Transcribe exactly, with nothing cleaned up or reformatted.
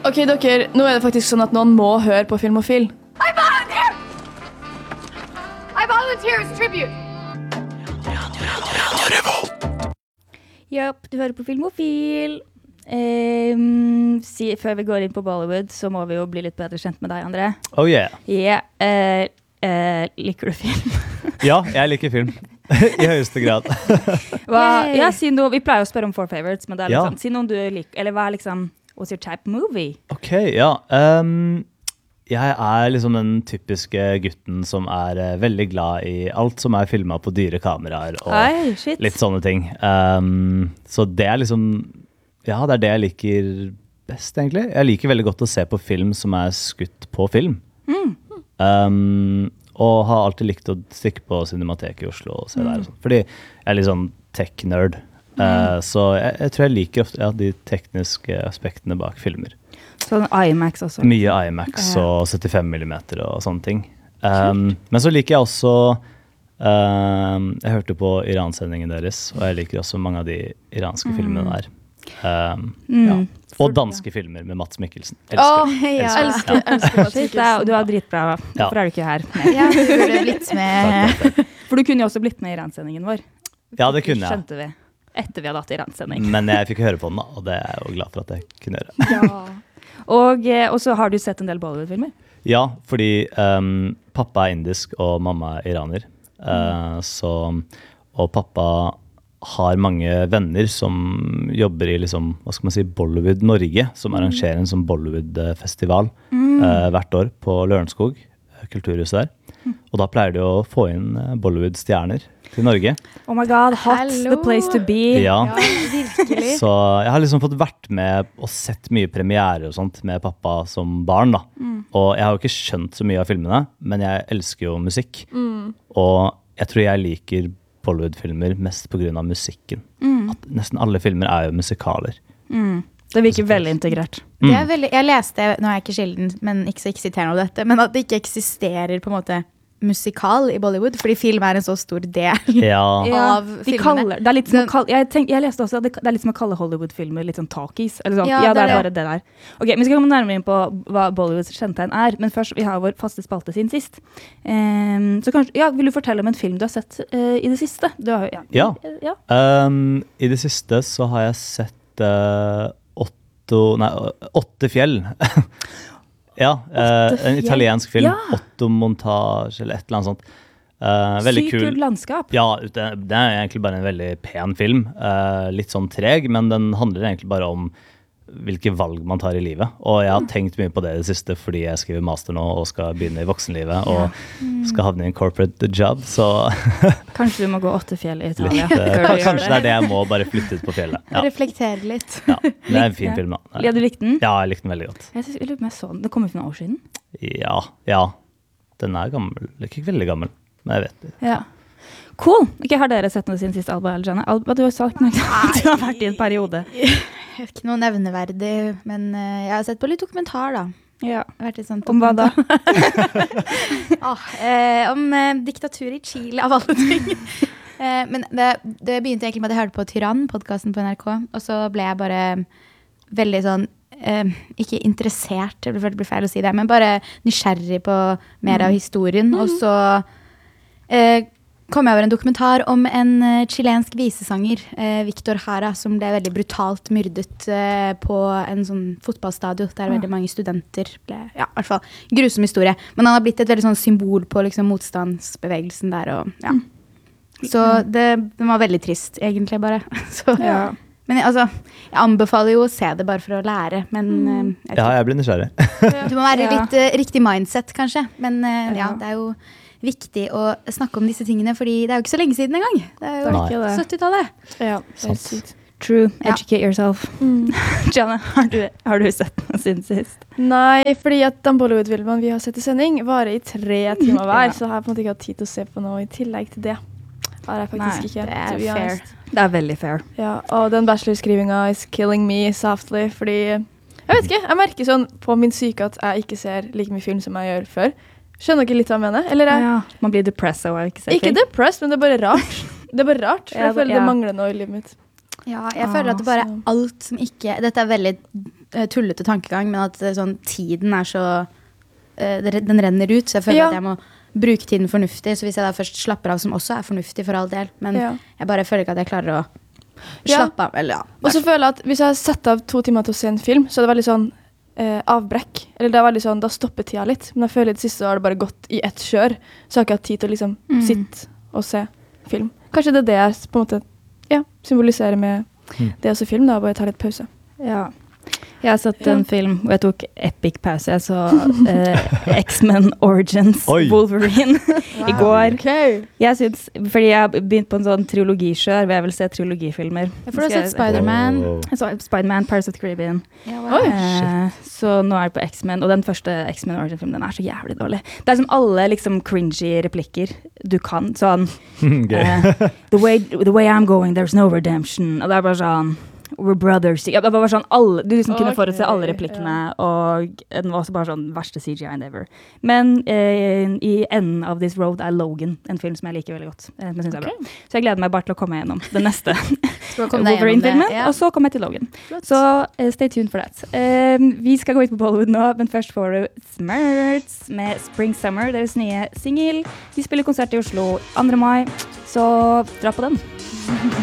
Ok, dere, nå er det faktisk sånn at noen må høre på Filmofil. I volunteer! I volunteer as tribute! Japp, du hører på Filmofil. Um, si, før vi går inn på Bollywood, så må vi jo bli litt bedre kjent med deg, André. Oh yeah. Ja, yeah, uh, uh, liker du film? Ja, jeg liker film. I høyeste grad. hva, ja, si noe, vi pleier å spørre om four favorites, men det er Ja. liksom, si noen du liker, eller hva er liksom, what's your type movie? Ok, ja. Um, jeg er liksom den typiske gutten som er uh, veldig glad i alt som er filmet på dyre kameraer og Oi, shit. litt sånne ting. Um, så det er liksom, ja, det er det jeg liker best egentlig. Jeg liker veldig godt å se på film som er skutt på film. Mm. Um, og har alltid likt å stikke på Cinemateket i Oslo og se Mm. der og sånt. Fordi jeg er litt sånn tech-nerd. Uh, så jeg, jeg tror jeg liker ofte ja, de tekniske aspektene bak filmer. Sånn IMAX også. Mye IMAX og syttifem millimeter og sånne ting. Um, men så liker jeg også um, jeg hørte på Iran-sendingen deres, og jeg liker også mange av de iranske Mm. filmene der. Um, Mm. ja. For- Og danske filmer med Mats Mikkelsen. Elsker. Åh, Elsker. elsker, elsker, elsker Mats Shit, det er, Mikkelsen. du er dritbra. Ja. Hvorfor er du ikke her? Ja, du burde blitt med. For du kunne jo også blitt med i Iran-sendingen vår. Ja, det kunne jeg. Skjønte vi. Etter vi hadde hatt Iran-sending. Men jeg fikk høre på den da, og det er jeg jo glad for at jeg kunne gjøre. Og, eh, og så har du sett en del Bollywood-filmer. Ja, fordi um, pappa er indisk og mamma er iraner. Uh, så, og pappa har mange venner som jobber i liksom, hva skal man si, Bollywood Norge, som arrangerer en sånn Bollywood-festival uh, hvert år på Lørenskog, kulturhuset der. Og da pleier de å få inn uh, Bollywood-stjerner til Norge. Oh my god, hot, Hallo. the place to be. Ja. Virkelig. Så jeg har liksom fått vært med og sett mye premiere og sånt med pappa som barn da. Og jeg har jo ikke skjønt så mye av filmene, men jeg elsker jo musikk. Og jeg tror jeg liker Bollywood-filmer mest på grunn av musikken. At nesten alle filmer er jo musikaler. Mm. Det virker veldig integrert. Det er veldig, jeg leste, nå er jeg ikke kilden, men ikke så ikke siter noe av dette, men at det ikke eksisterer på en måte musikal i Bollywood, fordi film er en så stor del Ja, av de filmene. kaller, det er litt som å Den- kalle, jeg, tenk, jeg leste også at det, det er litt som å kalle Hollywood-filmer litt sånn talkies. Eller sånn. Ja, Ja, det, det er er bare det der. Ok, vi skal komme nærmere inn på hva Bollywoods kjennetegn er, men først, vi har vår faste spalte siden sist. Ehm, så kanskje, ja, vil du fortelle om en film du har sett eh, i det siste? Du har, jo- ja. Ja. ja. Um, I det siste så har jeg sett uh, Otto, nei, Åtte fjell. ja, uh, en fjell. italiensk film. Ja. Otto Montage eller et eller annet sånt. Uh, veldig Sykt kul. kult landskap. Ja, det, det er egentlig bare en veldig pen film. Uh, litt sånn treg, men den handler egentlig bare om hvilke valg man tar i livet. Og jeg har tenkt mye på det i det siste, fordi jeg skriver master nå og skal begynne i voksenlivet og skal havne i en corporate job, så Kanskje du må gå åtte fjell i litt, Italia. uh, før du gjør kanskje det er det jeg må bare flytte ut på fjellet. Ja, Reflektere litt. ja. Det er en fin film da. Ja, du likte den? Ja, jeg likte den veldig godt. Jeg, synes, jeg lurer på om jeg så den. Det kom ut for noen år siden. Ja, ja. Den er gammel. Ikke veldig gammel, men jeg vet det. Ja. Cool. Ikke har dere sett noe siden sist, Alba eller Janne? Alba, du har sagt noe. Du har vært i en periode. Ikke noe nevneverdig, men eh, jeg har sett på litt dokumentar da. Ja. Jeg har vært i sånn Om hva da? Ah, eh, om eh, diktatur i Chile, av alle ting. eh, men det, det begynte egentlig med at jeg hørte på Tyrann, podcasten på N R K, og så ble jeg bare veldig sånn, eh, ikke interessert, det blir, det blir feil å si det, men bare nysgjerrig på mer av historien. Og så eh, kom jeg over en dokumentar om en uh, chilensk visesanger, uh, Victor Jara, som ble veldig brutalt myrdet uh, på en sånn fotballstadion, der veldig mange studenter ble, ja, i hvert fall, grusom historie. Men han har blitt et veldig sånn symbol på liksom, motstandsbevegelsen der, og ja. Så det, den var veldig trist, egentlig, bare. Så, Ja. Men altså, jeg anbefaler jo å se det bare for å lære, men uh, jeg vet Ja, jeg blir nysgjerrig. ikke. Du må være Ja. litt uh, riktig mindset, kanskje, men uh, ja, Ja. det er jo viktig å snakke om disse tingene, fordi det er jo ikke så lenge siden engang. Det er jo Nei. Ikke det. syttitallet. Ja, Sant. True. Ja. Educate yourself. Janne, har du, har du sett noe siden sist? Nei, fordi at de Bollywood-filmene vi har sett i sending varer i tre timer hver, Ja. så har jeg på en måte ikke hatt tid til å se på noe i tillegg til det. Har jeg faktisk Nei, ikke. det er to be fair. honest. Det er veldig fair. Ja, og den bachelorskrivinga is killing me softly, fordi jeg vet ikke, jeg merker sånn på min syke at jeg ikke ser like mye film som jeg gjør før. Skjønner dere litt hva jeg mener? Eller jeg, Ja. Man blir depressed av å ikke se ikke film. depressed, men det er bare rart. Det er bare rart, for Ja, jeg føler ja. det mangler noe i livet mitt. Ja, jeg Ah, føler at det bare så- alt som ikke, dette er veldig uh, tullete tankegang, men at uh, sånn, tiden er så uh, den renner ut, så jeg føler Ja. at jeg må bruke tiden fornuftig, så hvis jeg da først slapper av, som også er fornuftig for all del, men Ja. jeg bare føler ikke at jeg klarer å Ja. slappe av, eller ja. Og så føler jeg at hvis jeg setter av to timer til å se en film, så er det veldig sånn eh, avbrekk. Eller det er veldig sånn, da stopper tida litt. Men jeg føler i det siste har det bare gått i ett kjør, så har jeg ikke hatt tid til å liksom Mm. sitte og se film. Kanskje det er det jeg på en måte ja, symboliserer med Mm. det å se film, da, bare ta litt pause. Ja. Jeg har sett en Ja. film, og jeg tok epic pause. Jeg så eh, X-Men Origins Oi. Wolverine i går. Ok. Jeg synes, fordi jeg har begynt på en sånn trilogisjør, hvor jeg vil se trilogifilmer. Ja, for du har Skal sett jeg- Spider-Man. Oh. Jeg så Spider-Man, Pirates of the Caribbean. Ja, wow. Oi. Eh, så nå er det på X-Men, og den første X-Men Origin-filmen, den er så jævlig dårlig. Det er som alle liksom cringy replikker du kan, sånn Gøy. eh, the, way, the way I'm going, there's no redemption. Og det er bare sånn We're brothers. Ja, det var bare sånn alle, du liksom kunne Ok, forutse alle replikkene, og den var også bare sånn verste C G I ever. Men eh, i enden av This Road er Logan, en film som jeg liker veldig godt. Eh, men synes jeg er bra. Så jeg gleder meg bare til å komme gjennom den neste Skal du komme deg gjennom det? Wolverine-filmen, Ja. og så kommer jeg til Logan. Flott. Så eh, stay tuned for that. Eh, vi skal gå ut på Bollywood nå, men først får du Smurts med Spring Summer, deres nye single. De spiller konsert i Oslo andre mai, så dra på den.